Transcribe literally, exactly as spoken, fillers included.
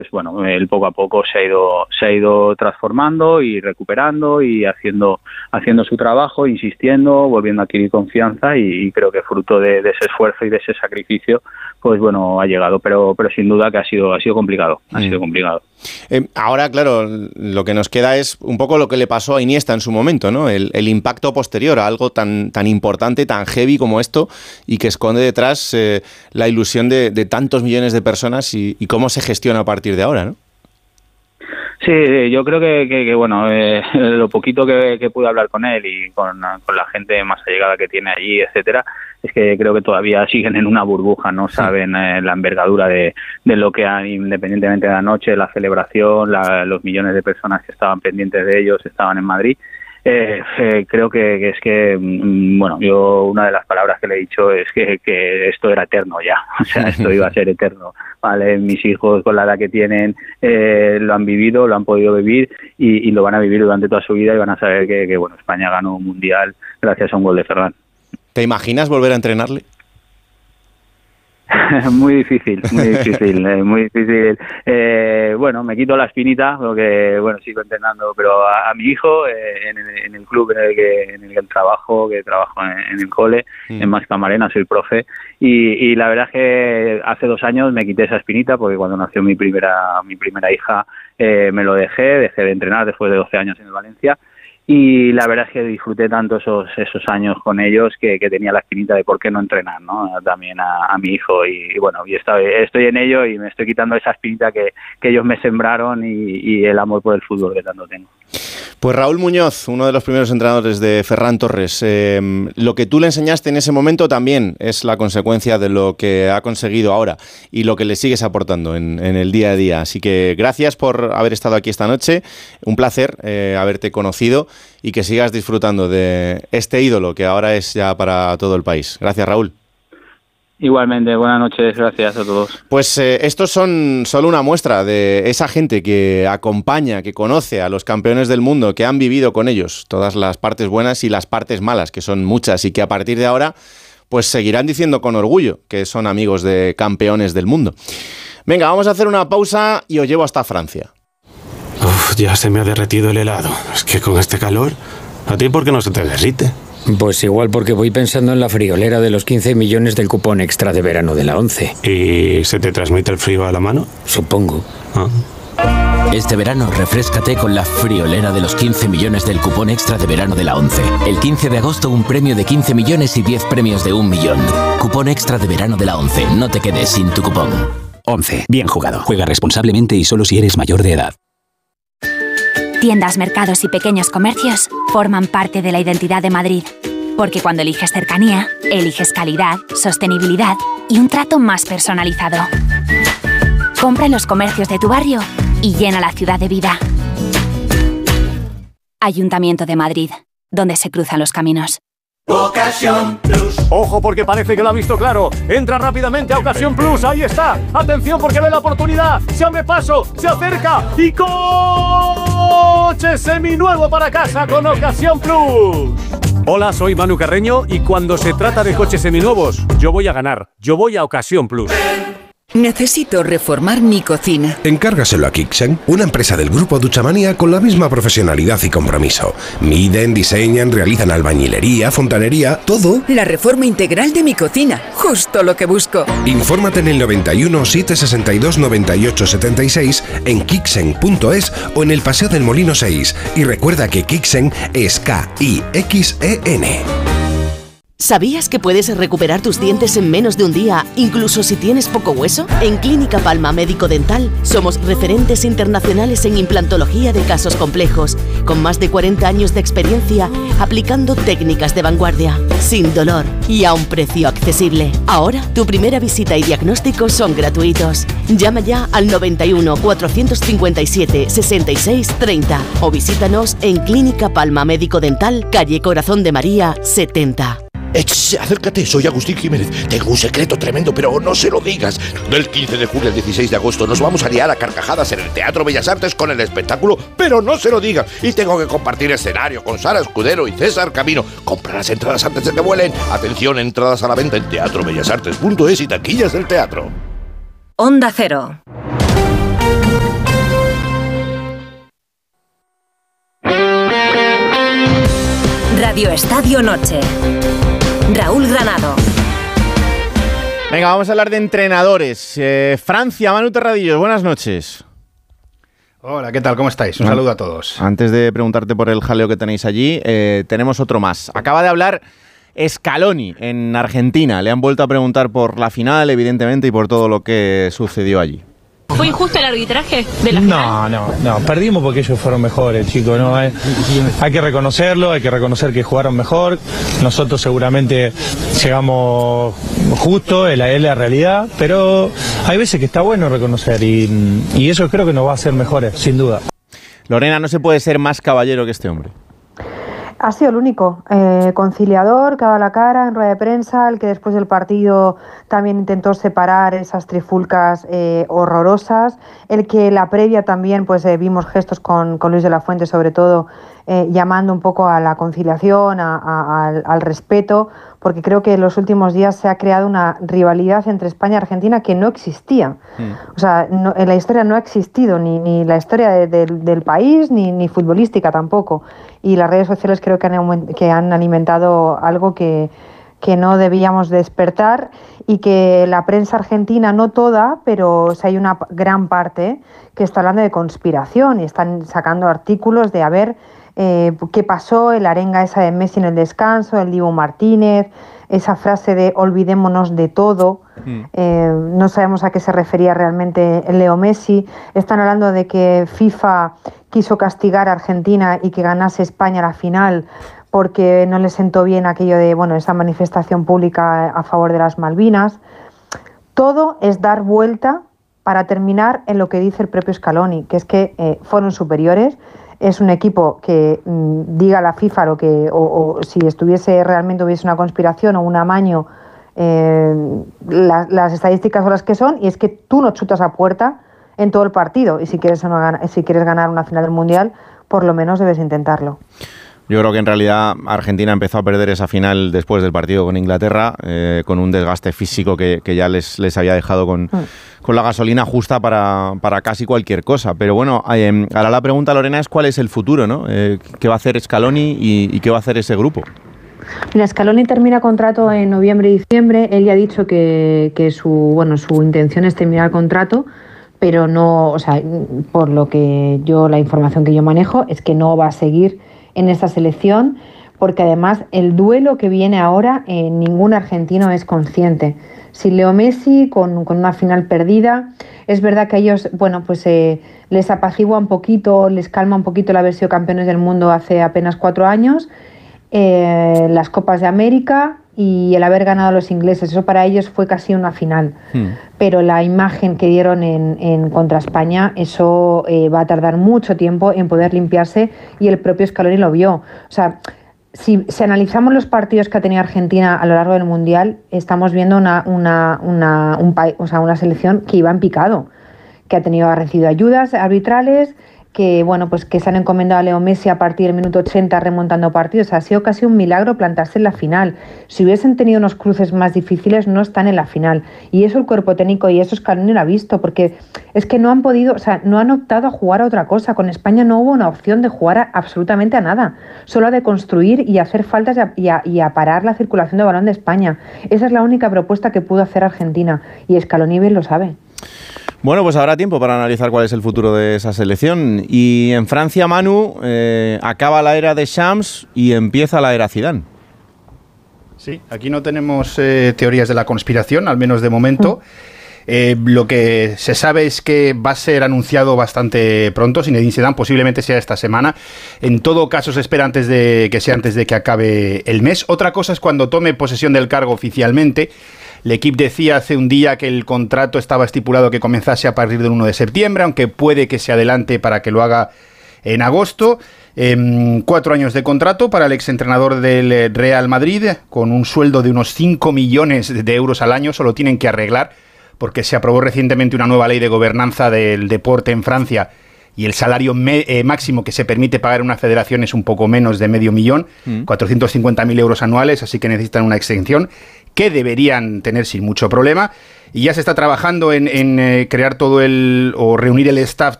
pues bueno, él poco a poco se ha ido se ha ido transformando y recuperando y haciendo haciendo su trabajo, insistiendo, volviendo a adquirir confianza y, y creo que fruto de, de ese esfuerzo y de ese sacrificio, pues bueno, ha llegado, pero pero sin duda que ha sido ha sido complicado, ha mm. sido complicado. Eh, ahora, claro, lo que nos queda es un poco lo que le pasó a Iniesta en su momento, ¿no? El, el impacto posterior a algo tan tan importante, tan heavy como esto y que esconde detrás eh, la ilusión de, de tantos millones de personas y, y cómo se gestiona a partir de ahora, ¿no? Sí, yo creo que, que, que bueno, eh, lo poquito que, que pude hablar con él y con, con la gente más allegada que tiene allí, etcétera, es que creo que todavía siguen en una burbuja, no saben eh, la envergadura de, de lo que hay, independientemente de la noche, la celebración, la, los millones de personas que estaban pendientes de ellos, estaban en Madrid. Eh, eh, creo que, que es que, mm, bueno, yo una de las palabras que le he dicho es que, que esto era eterno ya, o sea, esto iba a ser eterno, ¿vale? Mis hijos con la edad que tienen eh, lo han vivido, lo han podido vivir y, y lo van a vivir durante toda su vida y van a saber que, que, bueno, España ganó un mundial gracias a un gol de Ferran. ¿Te imaginas volver a entrenarle? Muy difícil, muy difícil, eh, muy difícil. Eh, bueno, me quito la espinita porque, bueno, sigo entrenando, pero a, a mi hijo eh, en, el, en el club en el que en el que trabajo, que trabajo en, en el cole, mm. en Más Camarena, soy profe, y, y la verdad es que hace dos años me quité esa espinita porque cuando nació mi primera mi primera hija eh, me lo dejé, dejé de entrenar después de doce años en el Valencia. Y la verdad es que disfruté tanto esos esos años con ellos que, que tenía la espinita de por qué no entrenar, ¿no? También a, a mi hijo y, y bueno, y estoy, estoy en ello y me estoy quitando esa espinita que, que ellos me sembraron y, y el amor por el fútbol que tanto tengo. Pues Raúl Muñoz, uno de los primeros entrenadores de Ferran Torres, eh, lo que tú le enseñaste en ese momento también es la consecuencia de lo que ha conseguido ahora y lo que le sigues aportando en, en el día a día. Así que gracias por haber estado aquí esta noche, un placer eh, haberte conocido y que sigas disfrutando de este ídolo que ahora es ya para todo el país. Gracias, Raúl. Igualmente, buenas noches, gracias a todos. Pues eh, estos son solo una muestra de esa gente que acompaña, que conoce a los campeones del mundo, que han vivido con ellos todas las partes buenas y las partes malas, que son muchas, y que a partir de ahora pues seguirán diciendo con orgullo que son amigos de campeones del mundo. Venga, vamos a hacer una pausa y os llevo hasta Francia. Uf, ya se me ha derretido el helado. Es que con este calor, ¿a ti por qué no se te derrite? Pues igual porque voy pensando en la friolera de los quince millones del cupón extra de verano de la ONCE. ¿Y se te transmite el frío a la mano? Supongo. Ah. Este verano refréscate con la friolera de los quince millones del cupón extra de verano de la ONCE. El quince de agosto un premio de quince millones y diez premios de un millón. Cupón extra de verano de la ONCE. No te quedes sin tu cupón. ONCE. Bien jugado. Juega responsablemente y solo si eres mayor de edad. Tiendas, mercados y pequeños comercios forman parte de la identidad de Madrid. Porque cuando eliges cercanía, eliges calidad, sostenibilidad y un trato más personalizado. Compra en los comercios de tu barrio y llena la ciudad de vida. Ayuntamiento de Madrid, donde se cruzan los caminos. Ocasión Plus. Ojo porque parece que lo ha visto claro. Entra rápidamente a Ocasión Plus. Ahí está. Atención porque ve la oportunidad. Se abre paso. Se acerca. Y coche seminuevo para casa con Ocasión Plus. Hola, soy Manu Carreño y cuando se trata de coches seminuevos, yo voy a ganar. Yo voy a Ocasión Plus. Necesito reformar mi cocina. Encárgaselo a Kixen, una empresa del grupo Duchamanía con la misma profesionalidad y compromiso. Miden, diseñan, realizan albañilería, fontanería, todo. La reforma integral de mi cocina, justo lo que busco. Infórmate en el noventa y uno, setecientos sesenta y dos, noventa y ocho setenta y seis, en kixen punto es o en el Paseo del Molino seis. Y recuerda que Kixen es K I X E N. ¿Sabías que puedes recuperar tus dientes en menos de un día, incluso si tienes poco hueso? En Clínica Palma Médico Dental somos referentes internacionales en implantología de casos complejos, con más de cuarenta años de experiencia aplicando técnicas de vanguardia, sin dolor y a un precio accesible. Ahora, tu primera visita y diagnóstico son gratuitos. Llama ya al noventa y uno, cuatrocientos cincuenta y siete, sesenta y seis, treinta o visítanos en Clínica Palma Médico Dental, calle Corazón de María, setenta. Ech, acércate, soy Agustín Jiménez. Tengo un secreto tremendo, pero no se lo digas. Del quince de julio al dieciséis de agosto nos vamos a liar a carcajadas en el Teatro Bellas Artes con el espectáculo, pero no se lo digas. Y tengo que compartir escenario con Sara Escudero y César Camino. Compra las entradas antes de que vuelen. Atención, entradas a la venta en teatro bellas artes punto es y taquillas del teatro. Onda Cero. Radio Estadio Noche. Raúl Granado. Venga, vamos a hablar de entrenadores. Eh, Francia, Manu Terradillos, buenas noches. Hola, ¿qué tal? ¿Cómo estáis? Un saludo a todos. Antes de preguntarte por el jaleo que tenéis allí, eh, tenemos otro más. Acaba de hablar Scaloni en Argentina. Le han vuelto a preguntar por la final, evidentemente, y por todo lo que sucedió allí. ¿Fue injusto el arbitraje de la final? No, no, no. Perdimos porque ellos fueron mejores, chicos. ¿No? Hay, hay que reconocerlo, hay que reconocer que jugaron mejor. Nosotros seguramente llegamos justo, es la, es la realidad, pero hay veces que está bueno reconocer y, y eso creo que nos va a hacer mejores, sin duda. Lorena, no se puede ser más caballero que este hombre. Ha sido el único, eh, conciliador, que ha dado la cara en rueda de prensa, el que después del partido también intentó separar esas trifulcas eh, horrorosas, el que la previa también pues eh, vimos gestos con, con Luis de la Fuente, sobre todo eh, llamando un poco a la conciliación, a, a, al, al respeto, porque creo que en los últimos días se ha creado una rivalidad entre España y Argentina que no existía. Mm. O sea, no, en la historia no ha existido ni, ni la historia de, de, del país, ni, ni futbolística tampoco. Y las redes sociales creo que han, que han alimentado algo que, que no debíamos despertar y que la prensa argentina, no toda, pero o sea, hay una gran parte que está hablando de conspiración y están sacando artículos de a ver eh, qué pasó, el arenga esa de Messi en el descanso, el Dibu Martínez, esa frase de olvidémonos de todo. Mm. Eh, no sabemos a qué se refería realmente Leo Messi. Están hablando de que FIFA quiso castigar a Argentina y que ganase España la final porque no le sentó bien aquello de, bueno, esa manifestación pública a favor de las Malvinas. Todo es dar vuelta para terminar en lo que dice el propio Scaloni, que es que eh, fueron superiores. Es un equipo que mmm, diga la FIFA lo que, o, o si estuviese realmente hubiese una conspiración o un amaño, eh, la, las estadísticas son las que son, y es que tú no chutas a puerta en todo el partido, y si quieres, una, si quieres ganar una final del Mundial, por lo menos debes intentarlo. Yo creo que en realidad Argentina empezó a perder esa final después del partido con Inglaterra, eh, con un desgaste físico que, que ya les, les había dejado con, mm. con la gasolina justa para, para casi cualquier cosa. Pero bueno, eh, ahora la pregunta, Lorena, es cuál es el futuro, ¿no? Eh, ¿Qué va a hacer Scaloni y, y qué va a hacer ese grupo? Mira, Scaloni termina contrato en noviembre y diciembre. Él ya ha dicho que, que su, bueno, su intención es terminar el contrato, pero no, o sea, por lo que yo, la información que yo manejo es que no va a seguir en esta selección, porque además el duelo que viene ahora eh, ningún argentino es consciente. Si Leo Messi con, con una final perdida, es verdad que a ellos, bueno, pues eh, les apacigua un poquito, les calma un poquito el haber sido campeones del mundo hace apenas cuatro años, eh, las Copas de América y el haber ganado a los ingleses, eso para ellos fue casi una final. Hmm. Pero la imagen que dieron en, en contra España, eso eh, va a tardar mucho tiempo en poder limpiarse, y el propio Scaloni lo vio. O sea, si, si analizamos los partidos que ha tenido Argentina a lo largo del Mundial, estamos viendo una, una, una, un, o sea, una selección que iba en picado, que ha tenido, ha recibido ayudas arbitrales, que bueno, pues que se han encomendado a Leo Messi a partir del minuto ochenta remontando partidos. O sea, ha sido casi un milagro plantarse en la final. Si hubiesen tenido unos cruces más difíciles, no están en la final. Y eso el cuerpo técnico y eso Scaloni lo ha visto, porque es que no han podido, o sea, no han optado a jugar a otra cosa. Con España no hubo una opción de jugar a, absolutamente a nada, solo a de construir y hacer faltas y a, y, a, y a parar la circulación de balón de España. Esa es la única propuesta que pudo hacer Argentina, y Scaloni bien lo sabe. Bueno, pues habrá tiempo para analizar cuál es el futuro de esa selección. Y en Francia, Manu, eh, acaba la era de Shams y empieza la era Zidane. Sí, aquí no tenemos eh, teorías de la conspiración, al menos de momento. Eh, lo que se sabe es que va a ser anunciado bastante pronto. Zinedine Zidane posiblemente sea esta semana. En todo caso, se espera antes de que sea antes de que acabe el mes. Otra cosa es cuando tome posesión del cargo oficialmente. El equipo decía hace un día que el contrato estaba estipulado que comenzase a partir del uno de septiembre, aunque puede que se adelante para que lo haga en agosto. Eh, cuatro años de contrato para el exentrenador del Real Madrid, con un sueldo de unos cinco millones de euros al año. Solo tienen que arreglar, porque se aprobó recientemente una nueva ley de gobernanza del deporte en Francia, y el salario me, eh, máximo que se permite pagar en una federación es un poco menos de medio millón, mm. cuatrocientos cincuenta mil euros anuales, así que necesitan una exención que deberían tener sin mucho problema. Y ya se está trabajando en, en eh, crear todo el, o reunir el staff